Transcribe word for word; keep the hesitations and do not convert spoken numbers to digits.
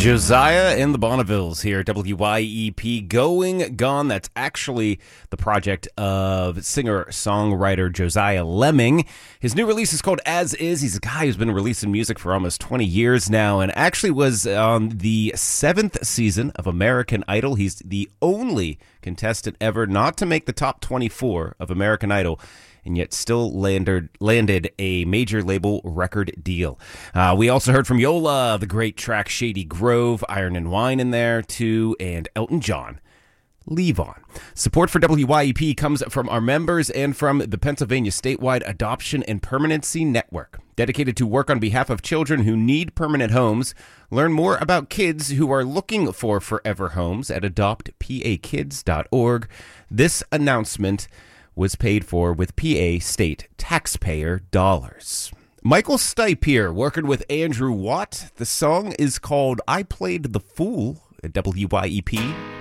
Josiah and the Bonnevilles here at W Y E P. Going Gone. That's actually the project of singer-songwriter Josiah Lemming. His new release is called As Is. He's a guy who's been releasing music for almost twenty years now and actually was on the seventh season of American Idol. He's the only contestant ever not to make the top twenty-four of American Idol, and yet still landed landed a major label record deal. Uh, we also heard from Yola, the great track Shady Grove, Iron and Wine in there too, and Elton John, Leave On. Support for W Y E P comes from our members and from the Pennsylvania Statewide Adoption and Permanency Network, dedicated to work on behalf of children who need permanent homes. Learn more about kids who are looking for forever homes at adopt p a kids dot org. This announcement was paid for with P A state taxpayer dollars. Michael Stipe here, working with Andrew Watt. The song is called I Played the Fool at W Y E P.